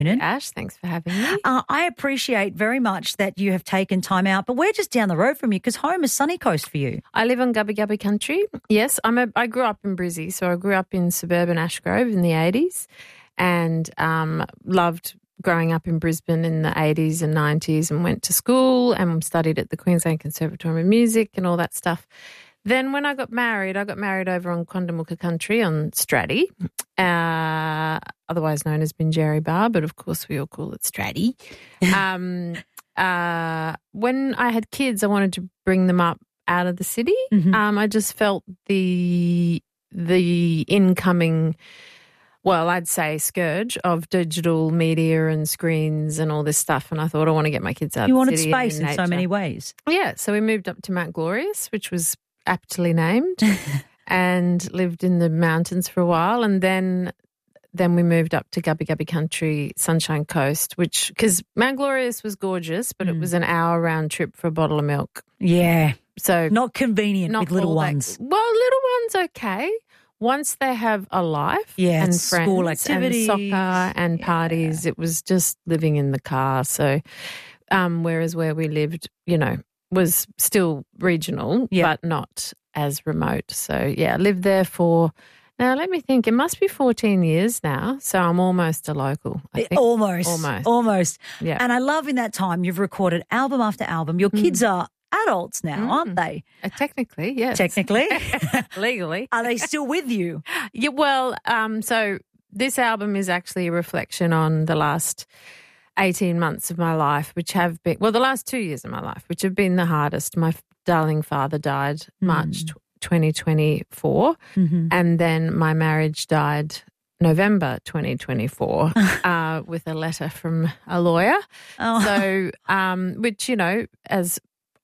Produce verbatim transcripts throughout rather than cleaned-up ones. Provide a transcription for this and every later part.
Ash, thanks for having me. Uh, I appreciate very much that you have taken time out, but we're just down the road from you because home is Sunny Coast for you. I live on Gubbi Gubbi country. Yes, I'm a, I grew up in Brizzy, so I grew up in suburban Ashgrove in the eighties and um, loved growing up in Brisbane in the eighties and nineties and went to school and studied at the Queensland Conservatorium of Music and all that stuff. Then when I got married, I got married over on Quandamooka country on Stratty, uh, otherwise known as Binjerry Bar, but of course we all call it Stratty. um, uh, when I had kids, I wanted to bring them up out of the city. Mm-hmm. Um, I just felt the the incoming, well, I'd say scourge of digital media and screens and all this stuff, and I thought I want to get my kids out you of the wanted city. space in, in so many ways. Yeah, so we moved up to Mount Glorious, which was aptly named, and lived in the mountains for a while, and then then we moved up to Gubbi Gubbi country, Sunshine Coast, which because Mount Glorious was gorgeous, but mm. it was an hour round trip for a bottle of milk. Yeah, so not convenient not with little that, ones. Well, little ones okay. Once they have a life yeah, and school friends activities and soccer and yeah. parties, it was just living in the car. So, um, whereas where we lived, you know, was still regional, yeah. but not as remote. So, yeah, I lived there for, now let me think, it must be fourteen years now. So I'm almost a local, I think. Almost. Almost. Almost. Yeah. And I love in that time you've recorded album after album. Your kids mm. are adults now, mm. aren't they? Uh, technically, yes. Technically. Legally. Are they still with you? Yeah, well, um, so this album is actually a reflection on the last eighteen months of my life, which have been, well, the last two years of my life, which have been the hardest. My darling father died mm. March twenty twenty-four, mm-hmm. and then my marriage died November twenty twenty-four uh, with a letter from a lawyer. Oh. So, um, which, you know, as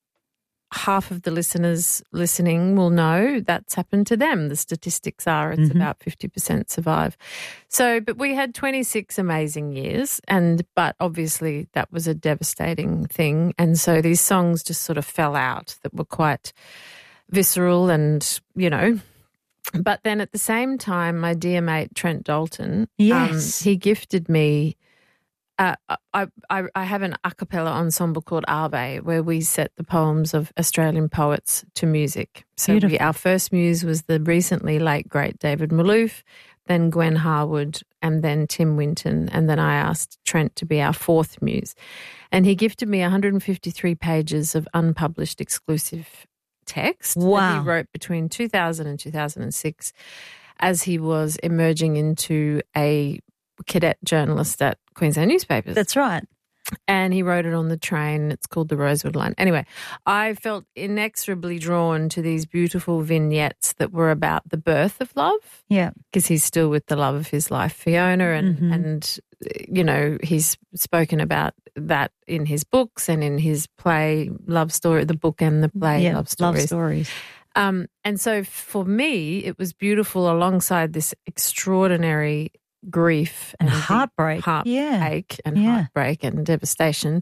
half of the listeners listening will know, that's happened to them. The statistics are it's mm-hmm. about fifty percent survive. So, but we had twenty-six amazing years, and but obviously that was a devastating thing. And so these songs just sort of fell out that were quite visceral and, you know. But then at the same time, my dear mate Trent Dalton, yes. um, he gifted me Uh, I, I I have an a cappella ensemble called Arbe where we set the poems of Australian poets to music. So we, our first muse was the recently late great David Malouf, then Gwen Harwood, and then Tim Winton, and then I asked Trent to be our fourth muse. And he gifted me one hundred fifty-three pages of unpublished exclusive text wow. that he wrote between two thousand and two thousand six as he was emerging into a cadet journalist at Queensland Newspapers. That's right. And he wrote it on the train. It's called The Rosewood Line. Anyway, I felt inexorably drawn to these beautiful vignettes that were about the birth of love. Yeah. Because he's still with the love of his life, Fiona, and, mm-hmm. and, you know, he's spoken about that in his books and in his play, Love Story, the book and the play, yeah, Love Stories. Love Stories. Um, and so for me, it was beautiful alongside this extraordinary grief and, and heartbreak, heartache yeah. and yeah. heartbreak and devastation.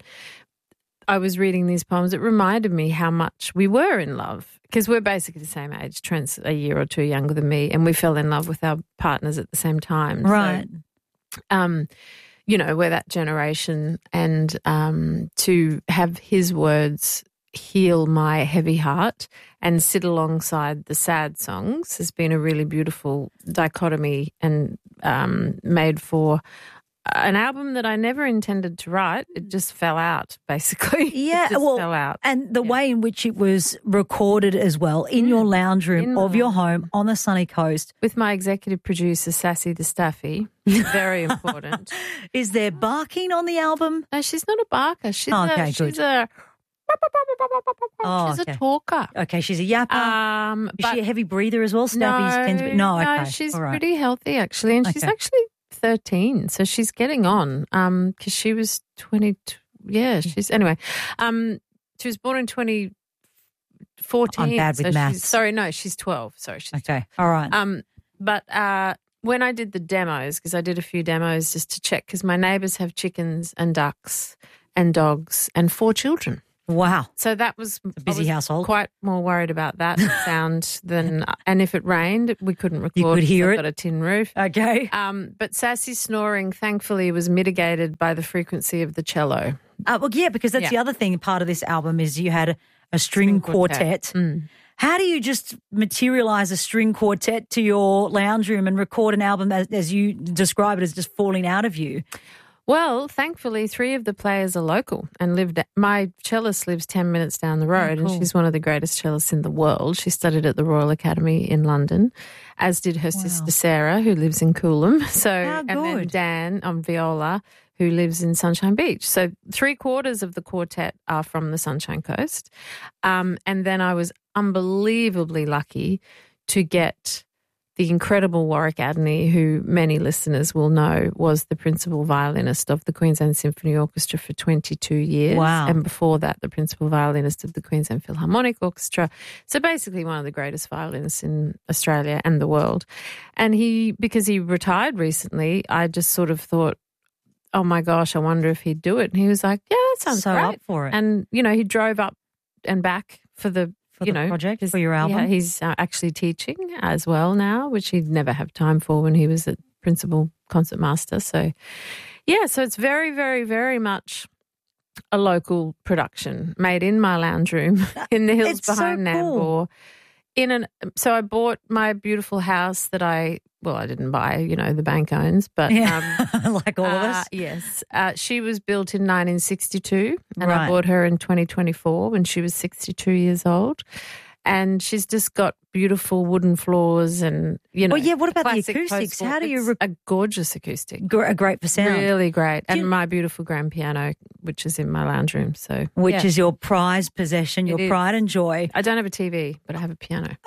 I was reading these poems. It reminded me how much we were in love because we're basically the same age. Trent's a year or two younger than me, and we fell in love with our partners at the same time. Right. So, um, you know, we're that generation, and um, to have his words heal my heavy heart and sit alongside the sad songs has been a really beautiful dichotomy and um, made for an album that I never intended to write. It just fell out, basically. Yeah, it just well, fell out. And the yeah. way in which it was recorded as well in mm. your lounge room in of your home on the sunny coast. With my executive producer, Sassy the Staffy. Very important. Is there barking on the album? No, she's not a barker. She's oh, okay, a, good. she's a Oh, she's okay. a talker. Okay, she's a yapper. Um, Is she a heavy breather as well? Stabbies no, tends to be, no, okay. no, she's right. pretty healthy actually, and okay. she's actually thirteen, so she's getting on. Um, because she was twenty. Yeah, she's anyway. Um, she was born in twenty fourteen. I'm bad with so maths. Sorry, no, she's twelve. Sorry, she's okay. All right. Um, but uh, when I did the demos, because I did a few demos just to check, because my neighbours have chickens and ducks and dogs and four children. Wow. So that was a busy I was household. Quite more worried about that sound than, and if it rained, we couldn't record. You could hear I've it. Got a tin roof. Okay. Um, but Sassy snoring, thankfully, was mitigated by the frequency of the cello. Uh, well, yeah, because that's Yeah. the other thing. Part of this album is you had a, a string, String quartet. quartet. Mm. How do you just materialize a string quartet to your lounge room and record an album as, as you describe it as just falling out of you? Well, thankfully, three of the players are local and lived. My cellist lives ten minutes down the road, Oh, cool. and she's one of the greatest cellists in the world. She studied at the Royal Academy in London, as did her sister Sarah, who lives in Coolum. So, How and then good. Dan on viola, who lives in Sunshine Beach. So, three quarters of the quartet are from the Sunshine Coast, um, and then I was unbelievably lucky to get the incredible Warwick Adney, who many listeners will know was the principal violinist of the Queensland Symphony Orchestra for twenty-two years. Wow. And before that, the principal violinist of the Queensland Philharmonic Orchestra. So basically one of the greatest violinists in Australia and the world. And he, because he retired recently, I just sort of thought, oh my gosh, I wonder if he'd do it. And he was like, yeah, that sounds So great. up for it. And, you know, he drove up and back for the For you the know, project, his- for your album? Yeah, he's uh, actually teaching as well now, which he'd never have time for when he was a principal concertmaster. So, yeah, so it's very, very, very much a local production made in my lounge room in the hills It's so behind cool. Nambour. In an so I bought my beautiful house that I well I didn't buy, you know, the bank owns, but Yeah, um, like all of uh, us. yes. Uh, she was built in nineteen sixty-two and Right. I bought her in twenty twenty-four when she was sixty-two years old. And she's just got beautiful wooden floors and, you know. Well, yeah, what about the classic acoustics? post-war- How do you It's rec- a gorgeous acoustic. Gr- great for sound, Really great. And you- my beautiful grand piano, which is in my lounge room. So, which yeah. is your prized possession, your It is. pride and joy. I don't have a T V, but I have a piano.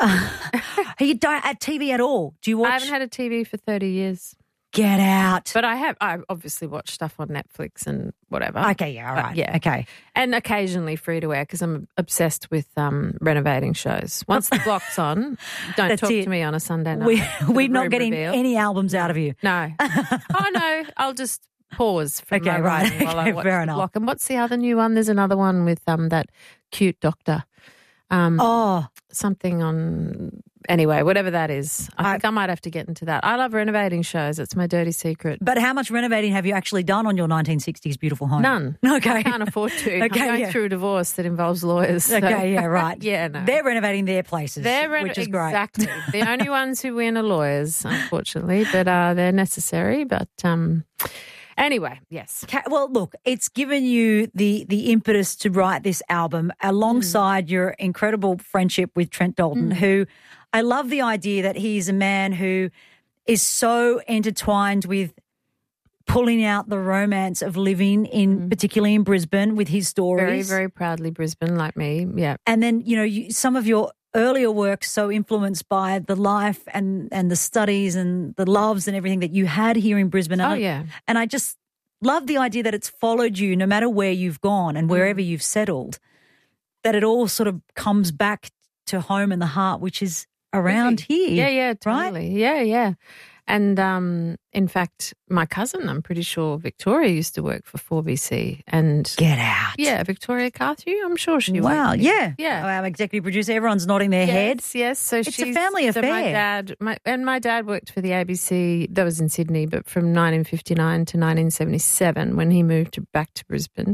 You don't have T V at all. Do you watch? I haven't had a T V for thirty years. Get Out. But I have, I obviously watch stuff on Netflix and whatever. Okay, yeah, all But right. yeah. Okay. And occasionally free to air because I'm obsessed with um, renovating shows. Once the block's on, don't That's talk it. to me on a Sunday night. We, for we're the not room getting reveal. any albums out of you. No. Oh, no. I'll just pause from Okay, my right. writing while I Okay, watch fair the enough. block. And what's the other new one? There's another one with um that cute doctor. Um, Oh, Something on... Anyway, whatever that is. I, I- think I might have to get into that. I love renovating shows. It's my dirty secret. but how much renovating have you actually done on your nineteen sixties beautiful home? None. Okay. I can't afford to. I'm Okay, going yeah. through a divorce that involves lawyers. so- Okay, yeah, right. Yeah, no. They're renovating their places, They're reno- which is great. exactly the only ones who win are lawyers, unfortunately, but uh, they're necessary. But um, anyway, yes, Ca- Well, look, it's given you the the impetus to write this album alongside Mm. your incredible friendship with Trent Dalton, who I love the idea that he's a man who is so intertwined with pulling out the romance of living in, particularly in Brisbane, with his stories. Mm. very, very proudly Brisbane, like me. Yeah, And then, you know, you, some of your earlier work so influenced by the life and, and the studies and the loves and everything that you had here in Brisbane. And Oh, I- yeah. And I just love the idea that it's followed you no matter where you've gone Mm. and wherever you've settled, that it all sort of comes back to home in the heart, which is around here. yeah, yeah, right? totally. Yeah, yeah. And um, in fact, my cousin, I'm pretty sure Victoria used to work for four B C, and Get Out. yeah, Victoria Carthew. I'm sure she. Wow. worked Yeah. Yeah. Our executive producer, everyone's nodding their head. Yes, yes. So It's a she's, family So my affair. dad, my, and my dad worked for the A B C. That was in Sydney, but from nineteen fifty-nine to nineteen seventy-seven, when he moved to, back to Brisbane,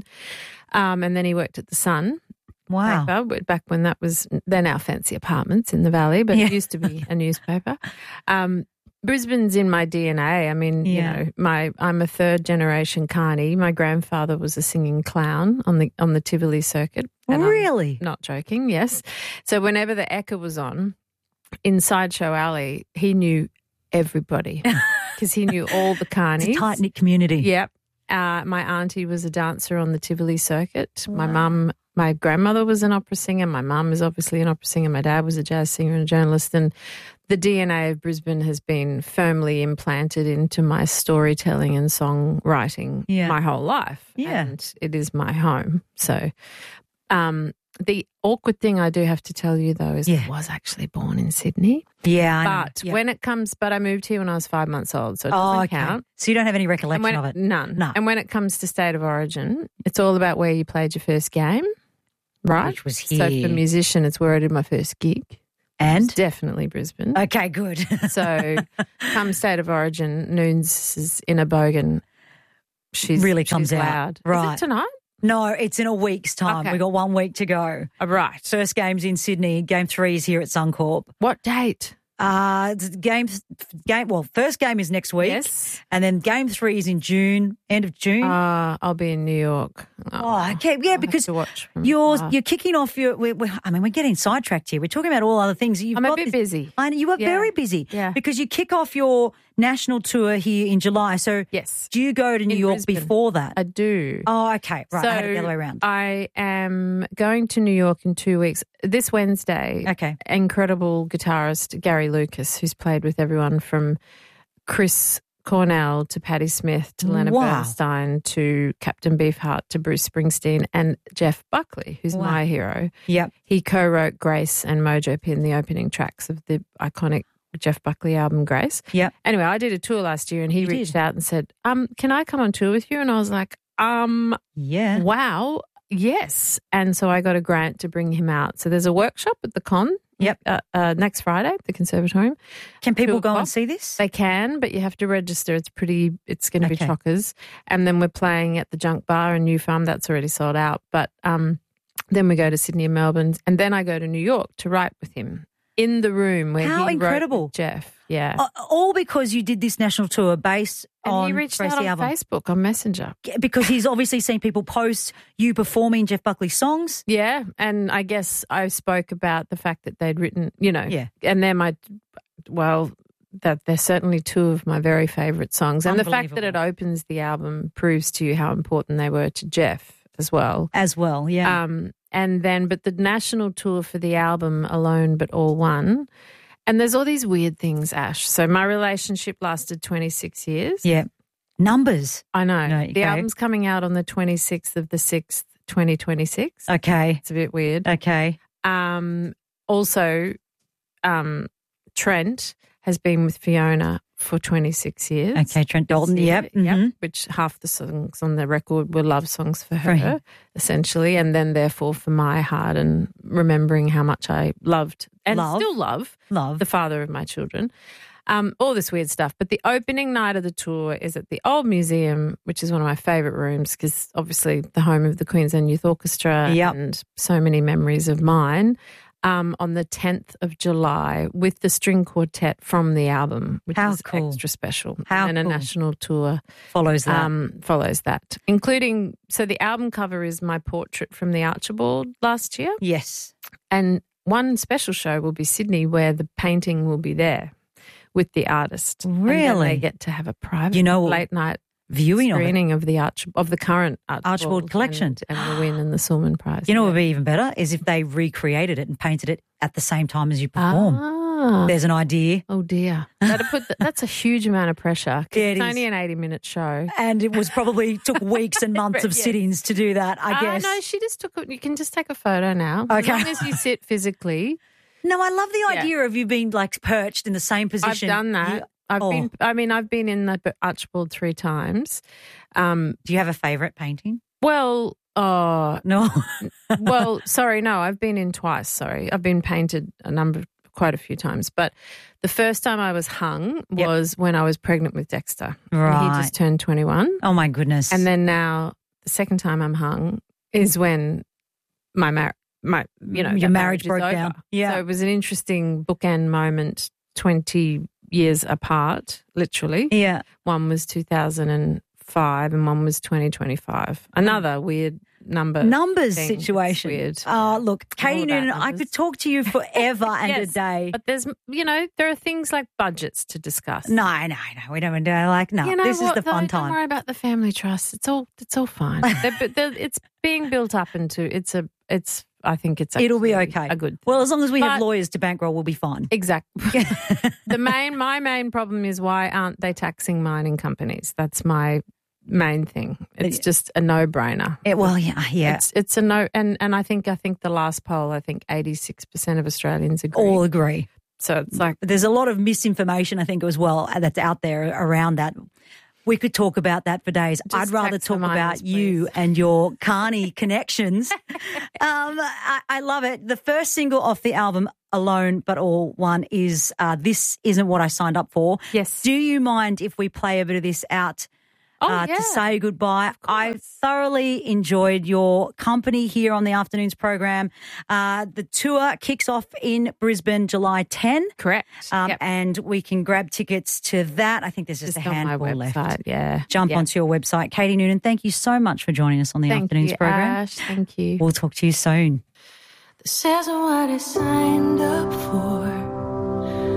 um, and then he worked at the Sun. Wow. Paper, but back when that was, they're now fancy apartments in the valley, but Yeah. it used to be a newspaper. Um, Brisbane's in my D N A. I mean, Yeah. you know, my I'm a third generation carny. My grandfather was a singing clown on the on the Tivoli circuit. and I'm Really? not joking. Yes. So whenever the Ekka was on in Sideshow Alley, he knew everybody because he knew all the carnies. It's a tight knit community. Yep. Uh, my auntie was a dancer on the Tivoli circuit. My mum, my grandmother was an opera singer. My mum is obviously an opera singer. My dad was a jazz singer and a journalist. And the D N A of Brisbane has been firmly implanted into my storytelling and songwriting Yeah. my whole life. Yeah. And it is my home. So um, the awkward thing I do have to tell you, though, is Yeah. I was actually born in Sydney. Yeah, I know. But Yeah. when it comes, but I moved here when I was five months old. So it Oh, doesn't okay. count. So you don't have any And recollection when of it? None. No. And when it comes to state of origin, it's all about where you played your first game. right? Which was So here. for musician, it's where I did my first gig. And? It's definitely Brisbane. Okay, good. So come State of Origin, Noons is in a bogan. She's really comes she's out. loud. Right. Is it tonight? No, it's in a week's time. Okay. We've got one week to go. Oh, right. First game's in Sydney. Game three is here at Suncorp. What date? Uh, game, game. Well, first game is next week. Yes. And then game three is in June, end of June. Uh, I'll be in New York. oh, okay. Yeah, I'll because have to watch from you're afar. you're kicking off your. We're, we're, I mean, we're getting sidetracked here. We're talking about all other things. You've I'm a got bit this- busy. I know you are Yeah. very busy. Yeah. Because you kick off your national tour here in July. So Yes. do you go to New In York Brisbane. before that? I do. Oh, okay. Right. So I had it the other way around. I am going to New York in two weeks. This Wednesday, Okay. incredible guitarist Gary Lucas, who's played with everyone from Chris Cornell to Patti Smith to Leonard Wow. Bernstein to Captain Beefheart to Bruce Springsteen and Jeff Buckley, who's Wow. my hero. Yep. He co-wrote Grace and Mojo Pin, the opening tracks of the iconic Jeff Buckley album Grace. Yep. Anyway, I did a tour last year and he You reached did. out and said, um, can I come on tour with you? And I was like, um, Yeah. wow, yes. And so I got a grant to bring him out. So there's a workshop at the Con Yep. uh, uh, next Friday at the Conservatorium. Can people Two go and o'clock. see this? They can, but you have to register. It's pretty, it's going to Okay. be chockers. And then we're playing at the Junk Bar in New Farm. That's already sold out. But um, then we go to Sydney and Melbourne. And then I go to New York to write with him in the room where How he incredible. wrote with Jeff. Yeah. Uh, all because you did this national tour based and on he reached Grace out the on album. Facebook, on Messenger. Because he's obviously seen people post you performing Jeff Buckley songs. Yeah, and I guess I spoke about the fact that they'd written, you know, Yeah. and they're my, well, that they're certainly two of my very favourite songs. And the fact that it Unbelievable. opens the album proves to you how important they were to Jeff as well. As well, yeah. Um, and then, but the national tour for the album Alone But All One, and there's all these weird things, Ash. So my relationship lasted twenty-six years. yeah. Numbers. I know. No, the okay. album's coming out on the twenty-sixth of the sixth, twenty twenty-six. Okay. It's a bit weird. Okay. Um, also, um, Trent has been with Fiona for twenty-six years. Okay, Trent Dalton. This year, Yep. mhm. Which half the songs on the record were love songs for her, For him. essentially, and then therefore for my heart and remembering how much I loved and Love. still love Love. the father of my children. Um, all this weird stuff. But the opening night of the tour is at the Old Museum, which is one of my favourite rooms because obviously the home of the Queensland Youth Orchestra Yep. and so many memories of mine. Um, on the tenth of July with the string quartet from the album, which How is cool. extra special. How and a cool. national tour Follows that. um, follows that, including, so the album cover is my portrait from the Archibald last year. yes. And one special show will be Sydney where the painting will be there with the artist. And then Really? they get to have a private You know, late night Viewing of it. screening of, the Arch of the current Archibald, Archibald collection. and, and the win and the Sulman Prize. You know what would Yeah. be even better is if they recreated it and painted it at the same time as you perform. Ah. There's an idea. Oh dear, that'd put the, that's a huge amount of pressure. 'Cause Yeah, it it's is. only an eighty-minute show. And it was probably took weeks and months of Yes. sittings to do that, I Ah, guess. no, she just took it. You can just take a photo now. As Okay. long as you sit physically. No, I love the Yeah. idea of you being like perched in the same I've position. done that. You- I've oh. been. I mean, I've been in the Archibald three times. Um, Do you have a favourite painting? well, oh, No. well, sorry, no, I've been in twice. Sorry, I've been painted a number, quite a few times. But the first time I was hung Yep. was when I was pregnant with Dexter. And Right. he just turned twenty-one, Oh my goodness. and then now the second time I'm hung is when my mar- my you know Your that marriage is broke over. down. Yeah. so it was an interesting bookend moment. Twenty years apart, literally. yeah. One was two thousand five and one was twenty twenty-five. Another weird number. Numbers thing. situation. It's weird. Oh, look, Katie All about Noonan, I numbers. could talk to you forever and Yes, a day. But there's, you know, there are things like budgets to discuss. No, no, no. We don't do like, no, You know this what, is the fun though? time. Don't worry about the family trust. It's all, it's all fine. they're, but they're, it's being built up into, it's a, it's, I think it's It'll be actually okay. a good thing. Well, as long as we have But- lawyers to bankroll, we'll be fine. Exactly. the main, my main problem is why aren't they taxing mining companies? That's my main thing. It's just a no-brainer. It, well, yeah, yeah. It's it's a no, and and I think I think the last poll, I think eighty-six percent of Australians agree. All agree. So it's like, There's a lot of misinformation, I think, as well, that's out there around that. we could talk about that for days. Just I'd rather text the talk minors, about you please. and your Carney connections. um, I, I love it. The first single off the album, Alone But All One, is uh, This Isn't What I Signed Up For. Yes. Do you mind if we play a bit of this out Oh, uh, yeah. to say goodbye? I course. thoroughly enjoyed your company here on the afternoons program. Uh, the tour kicks off in Brisbane July tenth. Correct. Um, Yep. And we can grab tickets to that. I think there's just, Just a on my handful website, left. yeah. Jump Yep. onto your website. Katie Noonan, thank you so much for joining us on the Thank afternoons you, program. Ash. Thank you. We'll talk to you soon. This isn't what I signed up for.